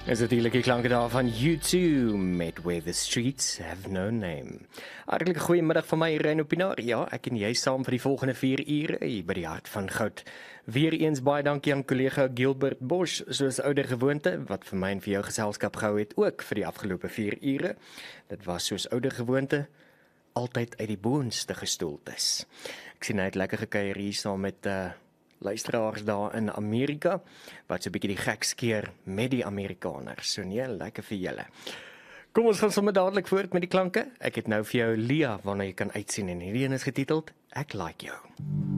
Is natuurlijk die klanken daar van U2 met Where the Streets Have No Name. Hartelijk goeiemiddag van my, Reino Pinaar. Ja, ek en jy saam vir die volgende 4 ure hier by die Hart van Goud. Weer eens baie dankie aan kollega Gilbert Bosch, soos oude gewoonte, wat vir my en vir jou geselskap gehou het, ook vir die afgelope 4 ure. Dit was soos oude gewoonte, altyd uit die boonste gestoeltes. Ek sien hy het lekker gekuier hier saam met luisteraars daar in Amerika, wat so 'n bietjie die gek skeer met die Amerikaners. So nee, lekker vir julle. Kom ons gaan sommer dadelik voort met die klanke. Ek het nou vir jou Lia waarna jy kan uitsien en hierdie een is getiteld Ek Like Jou.